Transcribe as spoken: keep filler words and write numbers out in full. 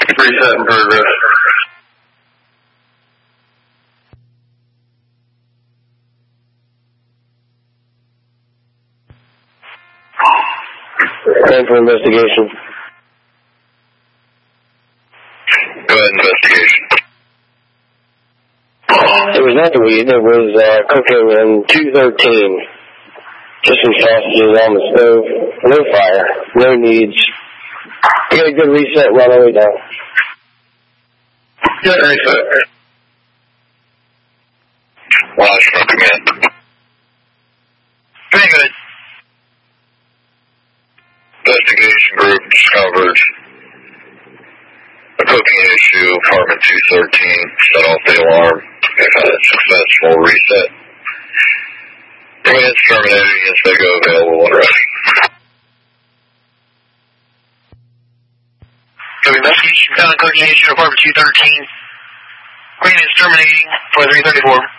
Reset in progress. Time for investigation. Go ahead, investigation. It was not weed, it was uh, cooking in two thirteen. Just some sausages on the stove. No fire. No needs. Get a good reset right away down. Yeah, reset. Watch from command. Very good. Investigation group discovered a cooking issue, apartment two thirteen, set off the alarm. They've had a successful reset. Command's terminated, units may go available when ready. So investigation found a cooking issue, apartment two thirteen. Command is terminating for three thirty-four.